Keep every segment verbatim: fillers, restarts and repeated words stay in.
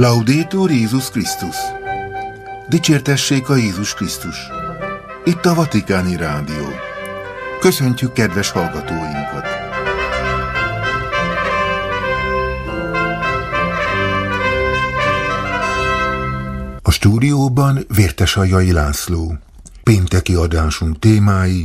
Laudetur Jézus Krisztus! Dicsértessék a Jézus Krisztus! Itt a Vatikáni Rádió. Köszöntjük kedves hallgatóinkat! A stúdióban Vértesajai László. Pénteki adásunk témái: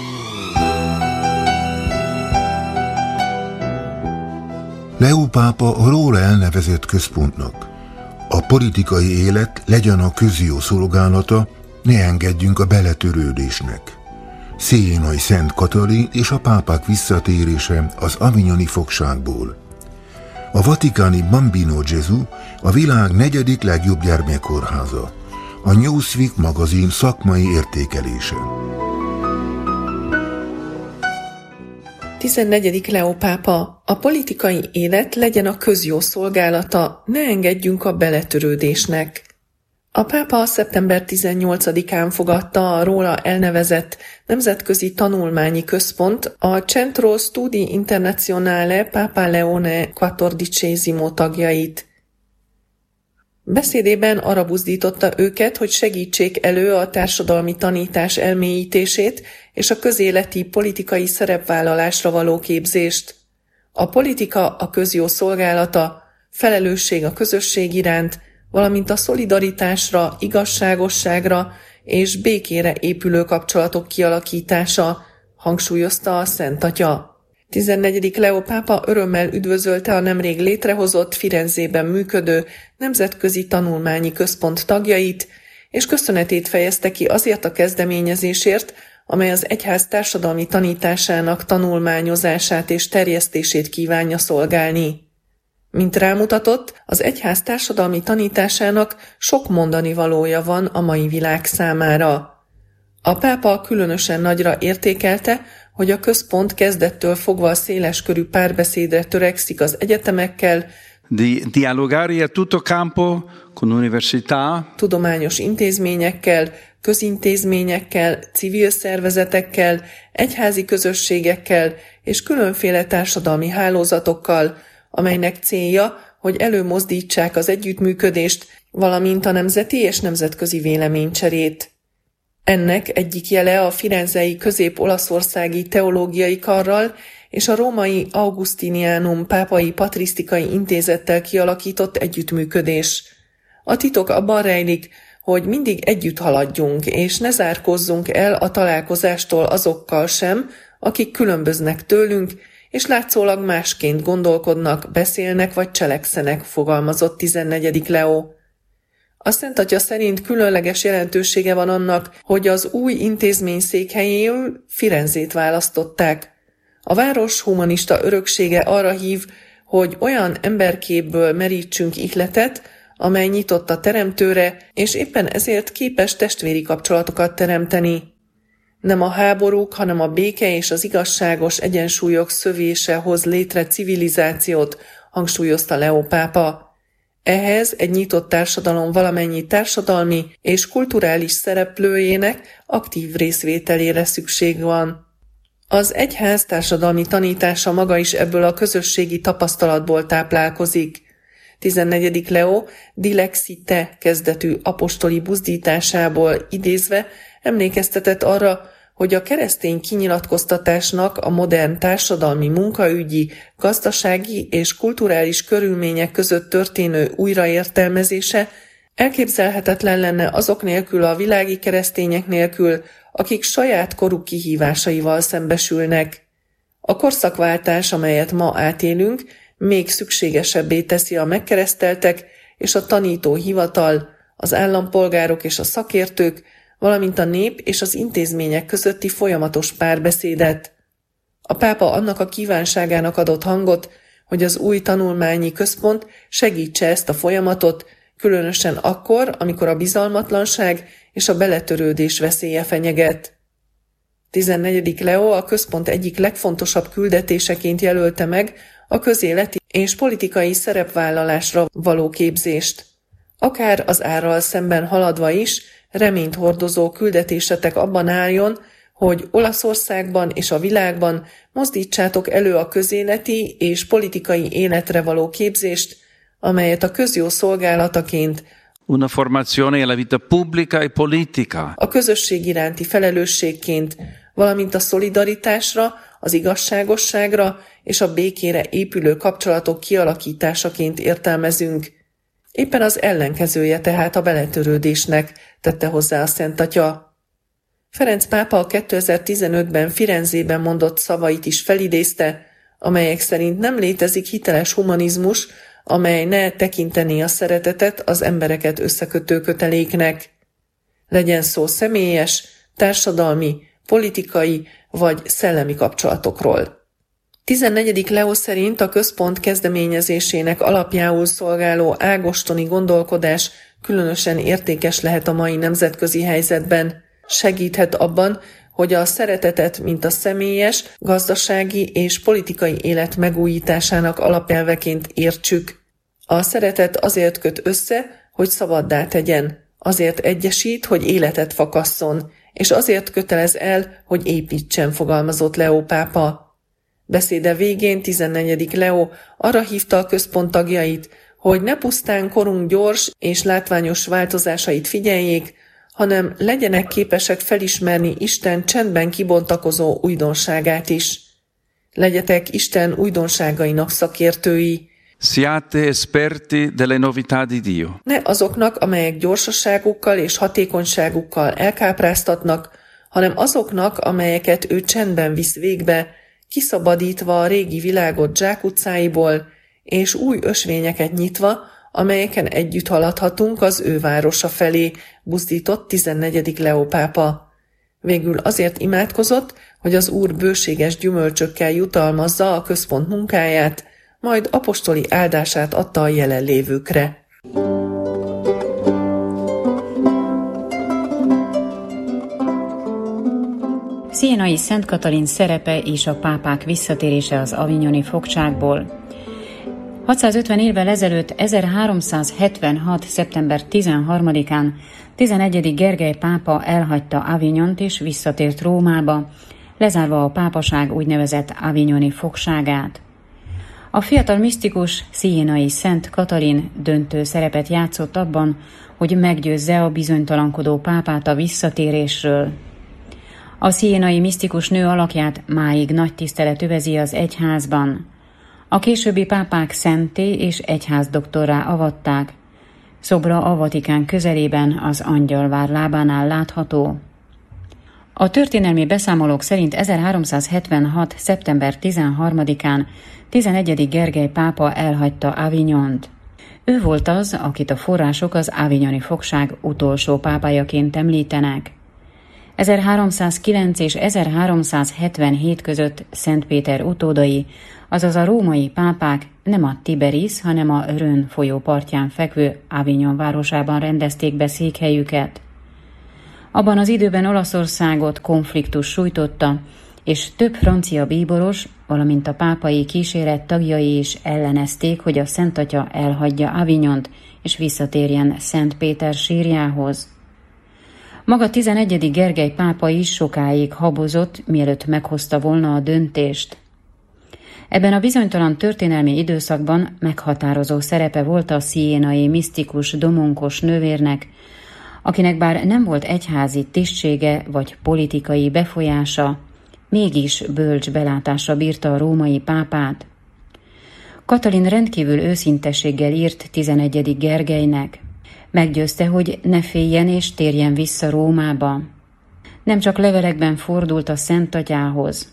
Leó pápa a róla elnevezett központnak: a politikai élet legyen a közjó szolgálata, ne engedjünk a beletörődésnek. Sienai Szent Katalin és a pápák visszatérése az avignoni fogságból. A vatikáni Bambino Gesù a világ negyedik legjobb gyermekkórháza. A Newsweek magazin szakmai értékelése. tizennegyedik Leó pápa: a politikai élet legyen a közjó szolgálata, ne engedjünk a beletörődésnek. A pápa szeptember tizennyolcadikán fogadta a róla elnevezett nemzetközi tanulmányi központ, a Centro Studi Internazionale Papa Leone quattordicesimo tagjait. Beszédében arra buzdította őket, hogy segítsék elő a társadalmi tanítás elmélyítését és a közéleti politikai szerepvállalásra való képzést. A politika a közjó szolgálata, felelősség a közösség iránt, valamint a szolidaritásra, igazságosságra és békére épülő kapcsolatok kialakítása, hangsúlyozta a Szent Atya. tizennegyedik Leó pápa örömmel üdvözölte a nemrég létrehozott, Firenzében működő nemzetközi tanulmányi központ tagjait, és köszönetét fejezte ki azért a kezdeményezésért, amely az egyház társadalmi tanításának tanulmányozását és terjesztését kívánja szolgálni. Mint rámutatott, az egyház társadalmi tanításának sok mondanivalója van a mai világ számára. A pápa különösen nagyra értékelte, hogy a központ kezdettől fogva széleskörű párbeszédre törekszik az egyetemekkel, di dialogare a tutto campo con università, tudományos intézményekkel, közintézményekkel, civil szervezetekkel, egyházi közösségekkel és különféle társadalmi hálózatokkal, amelynek célja, hogy előmozdítsák az együttműködést, valamint a nemzeti és nemzetközi véleménycserét. Ennek egyik jele a firenzei közép-olaszországi teológiai karral és a római Augustinianum pápai patrisztikai intézettel kialakított együttműködés. A titok abban rejlik, hogy mindig együtt haladjunk, és ne zárkózzunk el a találkozástól azokkal sem, akik különböznek tőlünk, és látszólag másként gondolkodnak, beszélnek vagy cselekszenek, fogalmazott tizennegyedik Leó. A Szent Atya szerint különleges jelentősége van annak, hogy az új intézmény székhelyéül Firenzét választották. A város humanista öröksége arra hív, hogy olyan emberképből merítsünk ihletet, amely nyitott a Teremtőre, és éppen ezért képes testvéri kapcsolatokat teremteni. Nem a háborúk, hanem a béke és az igazságos egyensúlyok szövése hoz létre civilizációt, hangsúlyozta Leó pápa. Ehhez egy nyitott társadalom valamennyi társadalmi és kulturális szereplőjének aktív részvételére szükség van. Az egyház társadalmi tanítása maga is ebből a közösségi tapasztalatból táplálkozik. tizennegyedik Leó Dilexite kezdetű apostoli buzdításából idézve emlékeztetett arra, hogy a keresztény kinyilatkoztatásnak a modern társadalmi, munkaügyi, gazdasági és kulturális körülmények között történő újraértelmezése elképzelhetetlen lenne azok nélkül, a világi keresztények nélkül, akik saját koruk kihívásaival szembesülnek. A korszakváltás, amelyet ma átélünk, még szükségesebbé teszi a megkereszteltek és a tanító hivatal, az állampolgárok és a szakértők, valamint a nép és az intézmények közötti folyamatos párbeszédet. A pápa annak a kívánságának adott hangot, hogy az új tanulmányi központ segítse ezt a folyamatot, különösen akkor, amikor a bizalmatlanság és a beletörődés veszélye fenyeget. tizennegyedik Leó a központ egyik legfontosabb küldetéseként jelölte meg a közéleti és politikai szerepvállalásra való képzést. Akár az árral szemben haladva is, reményt hordozó küldetésetek abban álljon, hogy Olaszországban és a világban mozdítsátok elő a közéleti és politikai életre való képzést, amelyet a közjó szolgálataként, una formazione alla vita pubblica e politica, a közösség iránti felelősségként, valamint a szolidaritásra, az igazságosságra és a békére épülő kapcsolatok kialakításaként értelmezünk. Éppen az ellenkezője tehát a beletörődésnek, tette hozzá a Szent Atya. Ferenc pápa a kétezer-tizenötben Firenzében mondott szavait is felidézte, amelyek szerint nem létezik hiteles humanizmus, amely ne tekintené a szeretetet az embereket összekötő köteléknek. Legyen szó személyes, társadalmi, politikai vagy szellemi kapcsolatokról. tizennegyedik Leó szerint a központ kezdeményezésének alapjául szolgáló ágostoni gondolkodás különösen értékes lehet a mai nemzetközi helyzetben. Segíthet abban, hogy a szeretetet, mint a személyes, gazdasági és politikai élet megújításának alapelveként értsük. A szeretet azért köt össze, hogy szabaddá tegyen, azért egyesít, hogy életet fakasszon, és azért kötelez el, hogy építsen, fogalmazott Leó pápa. Beszéde végén tizennegyedik Leó arra hívta a központ tagjait, hogy ne pusztán korunk gyors és látványos változásait figyeljék, hanem legyenek képesek felismerni Isten csendben kibontakozó újdonságát is. Legyetek Isten újdonságainak szakértői. Siate esperti delle novità di Dio. Ne azoknak, amelyek gyorsaságukkal és hatékonyságukkal elkápráztatnak, hanem azoknak, amelyeket ő csendben visz végbe, kiszabadítva a régi világot zsákutcáiból, és új ösvényeket nyitva, amelyeken együtt haladhatunk az ő városa felé, buzdított tizennegyedik Leó pápa. Végül azért imádkozott, hogy az Úr bőséges gyümölcsökkel jutalmazza a központ munkáját, majd apostoli áldását adta a jelenlévőkre. Sienai Szent Katalin szerepe és a pápák visszatérése az avignoni fogságból. hatszázötven évvel ezelőtt ezerháromszázhetvenhat. szeptember tizenharmadikán tizenegyedik Gergely pápa elhagyta Avignont és visszatért Rómába, lezárva a pápaság úgynevezett avignoni fogságát. A fiatal misztikus Sienai Szent Katalin döntő szerepet játszott abban, hogy meggyőzze a bizonytalankodó pápát a visszatérésről. A sienai misztikus nő alakját máig nagy tisztelet övezi az egyházban. A későbbi pápák szentté és egyházdoktorrá avatták. Szobra a Vatikán közelében az Angyalvár lábánál látható. A történelmi beszámolók szerint ezerháromszázhetvenhat. szeptember tizenharmadikán tizenegyedik Gergely pápa elhagyta Avignont. Ő volt az, akit a források az avignoni fogság utolsó pápájaként említenek. ezerháromszázkilenc és ezerháromszázhetvenhét között Szent Péter utódai, azaz a római pápák nem a Tiberis, hanem a Rhön folyó partján fekvő Avignon városában rendezték be székhelyüket. Abban az időben Olaszországot konfliktus sújtotta, és több francia bíboros, valamint a pápai kíséret tagjai is ellenezték, hogy a Szent Atya elhagyja Avignont és visszatérjen Szent Péter sírjához. Maga tizenegyedik Gergely pápa is sokáig habozott, mielőtt meghozta volna a döntést. Ebben a bizonytalan történelmi időszakban meghatározó szerepe volt a sienai misztikus domonkos nővérnek, akinek bár nem volt egyházi tisztsége vagy politikai befolyása, mégis bölcs belátásra bírta a római pápát. Katalin rendkívül őszintességgel írt tizenegyedik Gergelynek. Meggyőzte, hogy ne féljen és térjen vissza Rómába. Nem csak levelekben fordult a Szent Atyához.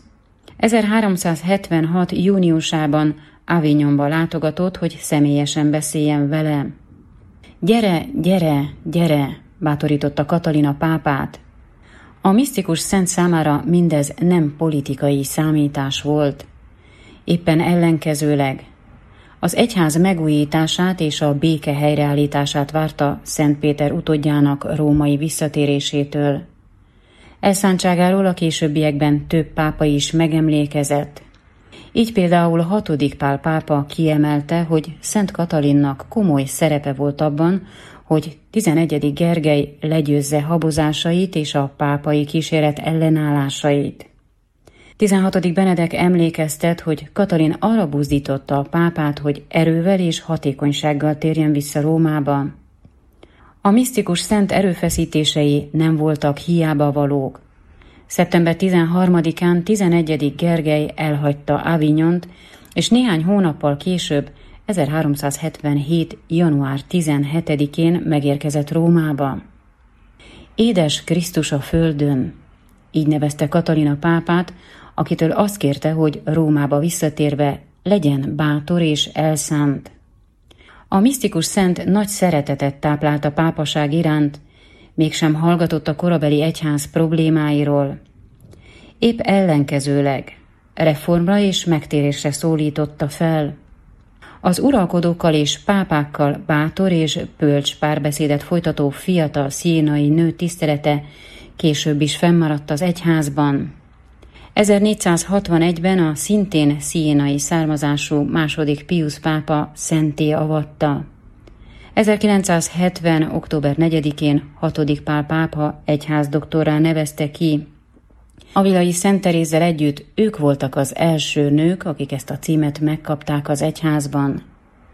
ezerháromszázhetvenhat. júniusában Avignonba látogatott, hogy személyesen beszéljen vele. Gyere, gyere, gyere, bátorította Katalin a pápát. A misztikus szent számára mindez nem politikai számítás volt. Éppen ellenkezőleg az egyház megújítását és a béke helyreállítását várta Szent Péter utódjának római visszatérésétől. Elszántságáról a későbbiekben több pápa is megemlékezett. Így például a hatodik Pál pápa kiemelte, hogy Szent Katalinnak komoly szerepe volt abban, hogy tizenegyedik Gergely legyőzze habozásait és a pápai kíséret ellenállásait. tizenhatodik Benedek emlékeztet, hogy Katalin arra buzdította a pápát, hogy erővel és hatékonysággal térjen vissza Rómába. A misztikus szent erőfeszítései nem voltak hiába valók. szeptember tizenharmadikán tizenegyedik Gergely elhagyta Avignont, és néhány hónappal később, ezerháromszázhetvenhét. január tizenhetedikén megérkezett Rómába. Édes Krisztus a földön, így nevezte Katalin a pápát, akitől azt kérte, hogy Rómába visszatérve legyen bátor és elszánt. A misztikus szent nagy szeretetet táplált a pápaság iránt, mégsem hallgatott a korabeli egyház problémáiról. Épp ellenkezőleg reformra és megtérésre szólította fel. Az uralkodókkal és pápákkal bátor és bölcs párbeszédet folytató fiatal sziénai nő tisztelete később is fennmaradt az egyházban. ezernégyszázhatvanegyben a szintén sziénai származású második Piusz pápa szentté avatta. ezerkilencszázhetven. október negyedikén hatodik Pál pápa egyházdoktorrá nevezte ki. Avilai Szent Terézzel együtt ők voltak az első nők, akik ezt a címet megkapták az egyházban.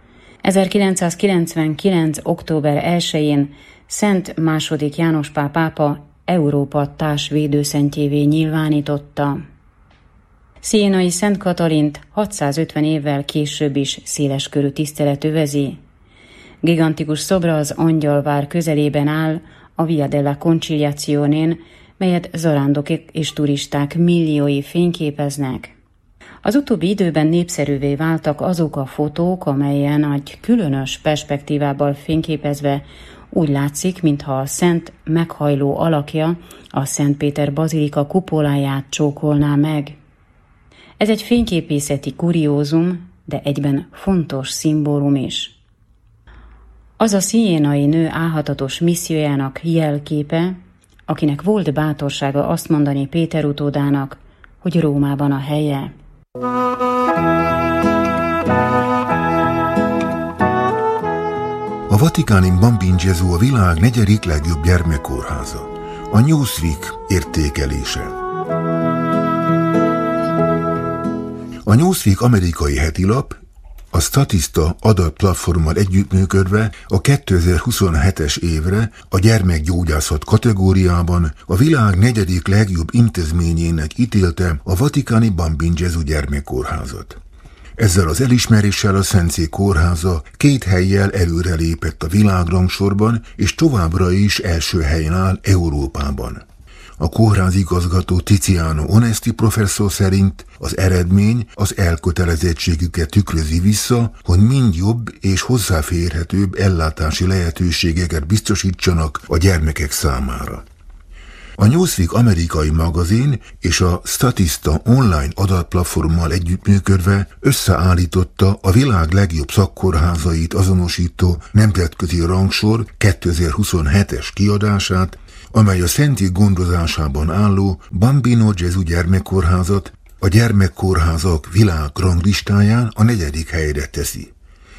ezerkilencszázkilencvenkilenc. október elsején Szent második János Pál pápa Európa társvédőszentjévé nyilvánította. Sziénai Szent Katalint hatszázötven évvel később is széleskörű tisztelet övezi. Gigantikus szobra az Angyalvár közelében áll, a Via della Conciliationén, melyet zarándokok és turisták milliói fényképeznek. Az utóbbi időben népszerűvé váltak azok a fotók, amelyen egy különös perspektívával fényképezve úgy látszik, mintha a szent meghajló alakja a Szent Péter bazilika kupoláját csókolná meg. Ez egy fényképészeti kuriózum, de egyben fontos szimbólum is. Az a sziénai nő álhatatos missziójának jelképe, akinek volt bátorsága azt mondani Péter utódának, hogy Rómában a helye. A vatikáni Bambino Gesù a világ negyedik legjobb gyermekkórháza. A Newsweek értékelése. A Newsweek amerikai hetilap a Statista adatplatformmal együttműködve a kétezer-huszonhetes évre a gyermekgyógyászat kategóriában a világ negyedik legjobb intézményének ítélte a vatikáni Bambino Gesù gyermekkórházat. Ezzel az elismeréssel a Szentszék kórháza két hellyel előrelépett a világrangsorban, és továbbra is első helyen áll Európában. A kórházigazgató Tiziano Onesti professzor szerint az eredmény az elkötelezettségüket tükrözi vissza, hogy mind jobb és hozzáférhetőbb ellátási lehetőségeket biztosítsanak a gyermekek számára. A Newsweek amerikai magazin és a Statista online adatplatformmal együttműködve összeállította a világ legjobb szakkórházait azonosító nemzetközi rangsor kétezer-huszonhetes kiadását, amely a Szentély gondozásában álló Bambino Gesù gyermekkórházat a gyermekkórházak világranglistáján a negyedik helyre teszi.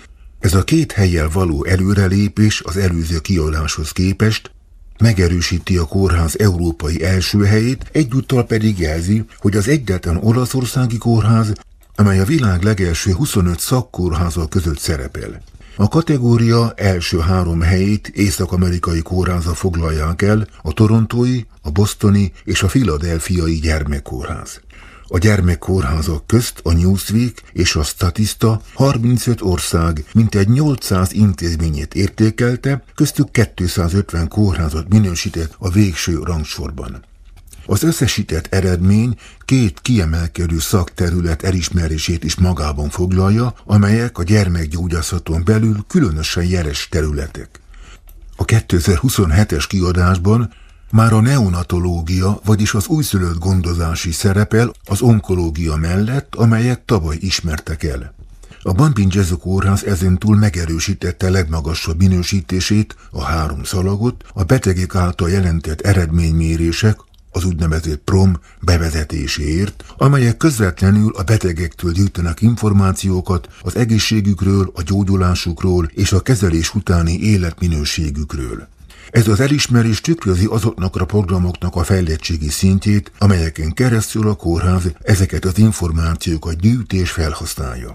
Ez a két hellyel való előrelépés az előző kiadáshoz képest megerősíti a kórház európai első helyét, egyúttal pedig jelzi, hogy az egyetlen olaszországi kórház, amely a világ legelső huszonöt szakkórháza között szerepel. A kategória első három helyét észak-amerikai kórháza foglalják el, a torontói, a bostoni és a philadelphiai gyermekkórház. A gyermekkórházak közt a Newsweek és a Statista harmincöt ország mintegy nyolcszáz intézményét értékelte, köztük kétszázötven kórházat minősített a végső rangsorban. Az összesített eredmény két kiemelkedő szakterület elismerését is magában foglalja, amelyek a gyermekgyógyászaton belül különösen jeles területek. A kétezer-huszonhetes kiadásban már a neonatológia, vagyis az újszülött gondozási szerepel az onkológia mellett, amelyet tavaly ismertek el. A Bambino Gesù kórház ezentúl megerősítette legmagasabb minősítését, a három szalagot, a betegek által jelentett eredménymérések, az úgynevezett prom bevezetéséért, amelyek közvetlenül a betegektől gyűjtenek információkat az egészségükről, a gyógyulásukról és a kezelés utáni életminőségükről. Ez az elismerés tükrözi azoknak a programoknak a fejlettségi szintjét, amelyeken keresztül a kórház ezeket az információkat gyűjt és felhasználja.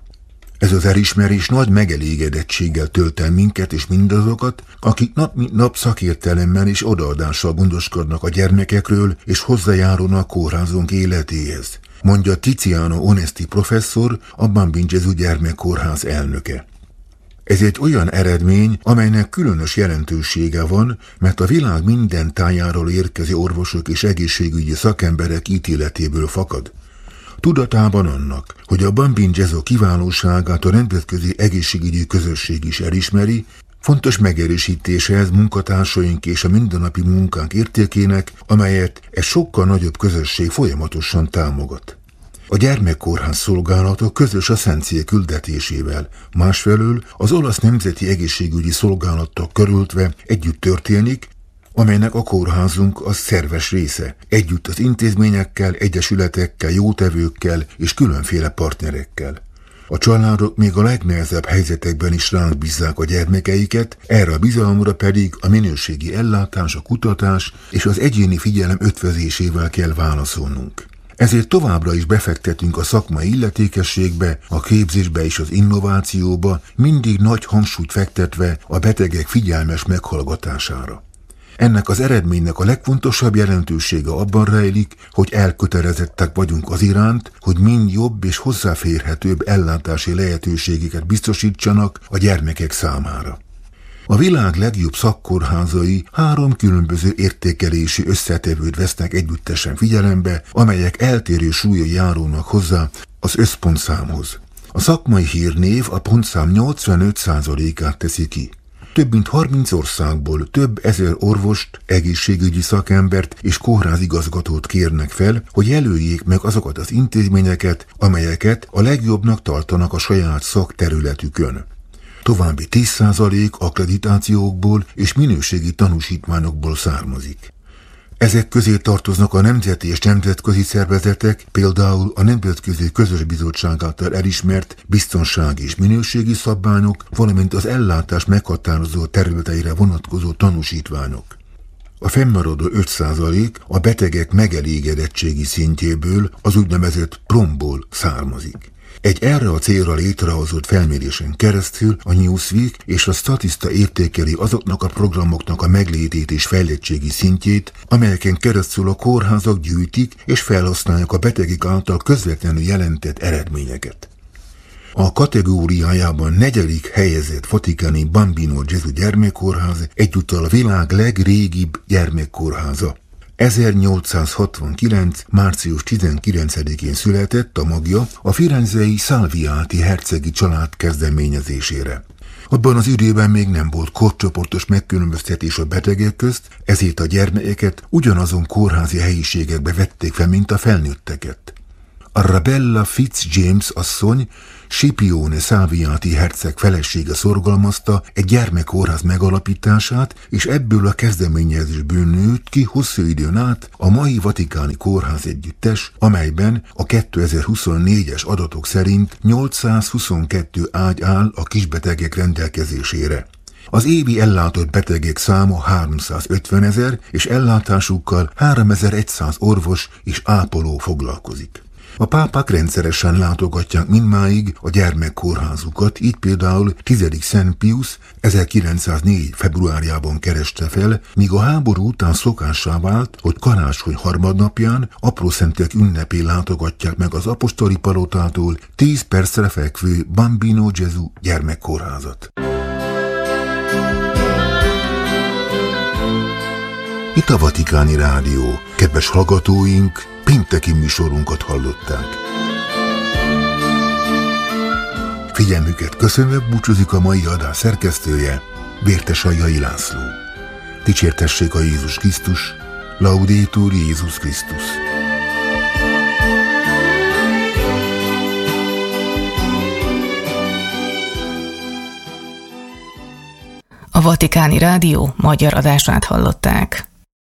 Ez az elismerés nagy megelégedettséggel tölt el minket és mindazokat, akik nap mint nap szakértelemmel és odaadással gondoskodnak a gyermekekről és hozzájárulnak a kórházunk életéhez, mondja Tiziano Onesti professzor, a Bambino Gesù gyermekkórház elnöke. Ez egy olyan eredmény, amelynek különös jelentősége van, mert a világ minden tájáról érkező orvosok és egészségügyi szakemberek ítéletéből fakad. Tudatában annak, hogy a Bambino Gesù kiválóságát a nemzetközi egészségügyi közösség is elismeri, fontos megerősítése ez munkatársaink és a mindennapi munkánk értékének, amelyet egy sokkal nagyobb közösség folyamatosan támogat. A gyermekkórház szolgálata közös a Szentszél küldetésével, másfelől az olasz nemzeti egészségügyi szolgálattal körültve együtt történik, amelynek a kórházunk az szerves része, együtt az intézményekkel, egyesületekkel, jótevőkkel és különféle partnerekkel. A családok még a legnehezebb helyzetekben is ránk bízzák a gyermekeiket, erre a bizalomra pedig a minőségi ellátás, a kutatás és az egyéni figyelem ötvözésével kell válaszolnunk. Ezért továbbra is befektetünk a szakmai illetékességbe, a képzésbe és az innovációba, mindig nagy hangsúlyt fektetve a betegek figyelmes meghallgatására. Ennek az eredménynek a legfontosabb jelentősége abban rejlik, hogy elkötelezettek vagyunk az iránt, hogy mind jobb és hozzáférhetőbb ellátási lehetőségeket biztosítsanak a gyermekek számára. A világ legjobb szakkórházai három különböző értékelési összetevőt vesznek együttesen figyelembe, amelyek eltérő súlya járulnak hozzá az összpontszámhoz. A szakmai hírnév a pontszám nyolcvanöt százalékát teszi ki. Több mint harminc országból több ezer orvost, egészségügyi szakembert és kórházigazgatót kérnek fel, hogy jelöljék meg azokat az intézményeket, amelyeket a legjobbnak tartanak a saját szakterületükön. További tíz százalék akkreditációkból és minőségi tanúsítványokból származik. Ezek közé tartoznak a nemzeti és nemzetközi szervezetek, például a Nemzetközi Közös Bizottság által elismert biztonsági és minőségi szabványok, valamint az ellátás meghatározó területeire vonatkozó tanúsítványok. A fennmaradó öt százalék a betegek megelégedettségi szintjéből, az úgynevezett promból származik. Egy erre a célra létrehozott felmérésen keresztül a Newsweek és a Statista értékeli azoknak a programoknak a meglétét és fejlettségi szintjét, amelyeken keresztül a kórházak gyűjtik és felhasználják a betegek által közvetlenül jelentett eredményeket. A kategóriájában negyedik helyezett vatikáni Bambino Gesù gyermekkórház egyúttal a világ legrégibb gyermekkórháza. ezernyolcszázhatvankilenc. március tizenkilencedikén született a magja a firenzei Salviati hercegi család kezdeményezésére. Abban az időben még nem volt korcsoportos megkülönböztetés a betegek közt, ezért a gyermekeket ugyanazon kórházi helyiségekbe vették fel, mint a felnőtteket. Arabella Fitzjames asszony, Scipione Salviati herceg felesége szorgalmazta egy gyermekkórház megalapítását, és ebből a kezdeményezésből nőtt ki hosszú időn át a mai vatikáni kórház együttes, amelyben a kétezer-huszonnégyes adatok szerint nyolcszázhuszonkettő ágy áll a kisbetegek rendelkezésére. Az évi ellátott betegek száma háromszázötvenezer, és ellátásukkal háromezer-száz orvos és ápoló foglalkozik. A pápák rendszeresen látogatják mindmáig a gyermekkórházukat, így például tizedik Szent Piusz ezerkilencszáznégy. februárjában kereste fel, míg a háború után szokássá vált, hogy karácsony harmadnapján aprószentek ünnepén látogatják meg az apostoli palotától tíz percre fekvő Bambino Gesù gyermekkórházat. Itt a Vatikáni Rádió. Kedves hallgatóink, pénteki műsorunkat hallották. Figyelmüket köszönve búcsúzik a mai adás szerkesztője, Vértes Aljai László. Dicsértessék a Jézus Krisztus, Laudetur Jézus Krisztus. A Vatikáni Rádió magyar adását hallották.